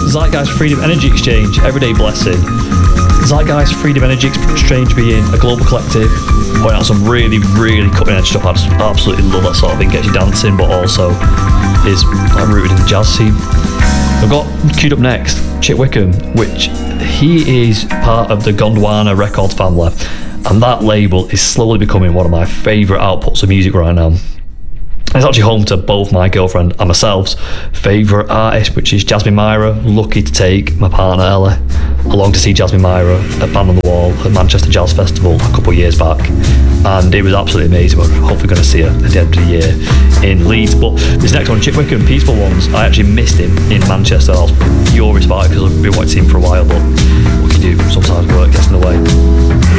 Zeitgeist Freedom Energy Exchange, Everyday Blessing. Zeitgeist Freedom Energy Exchange being a global collective, putting out some really, really cutting edge stuff. I just absolutely love that sort of thing. Gets you dancing, but also is like rooted in the jazz scene. I've got queued up next Chick Wickham, which he is part of the Gondwana Records family, and that label is slowly becoming one of my favourite outputs of music right now. It's actually home to both my girlfriend and myself's favourite artist, which is Jasmine Myra. Lucky to take my partner Ella along to see Jasmine Myra at Band on the Wall at Manchester Jazz Festival a couple of years back, and it was absolutely amazing. We're hopefully going to see her at the end of the year in Leeds. But this next one, Chick Wickham, Peaceful Ones, I actually missed him in Manchester. I was furious about it because I've been wanting to see him for a while, but what can you do? Sometimes work gets in the way.